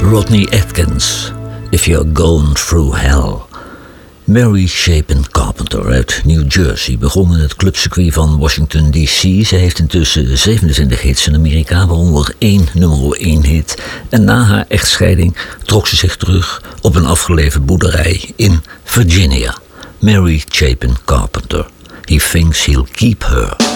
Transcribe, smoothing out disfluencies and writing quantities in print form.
Rodney Atkins, If You're Going Through Hell. Mary Chapin Carpenter uit New Jersey begon in het clubcircuit van Washington D.C. Ze heeft intussen 27 hits in Amerika, waaronder 1 nummer 1 hit. En na haar echtscheiding trok ze zich terug op een afgelegen boerderij in Virginia. Mary Chapin Carpenter. He thinks he'll keep her.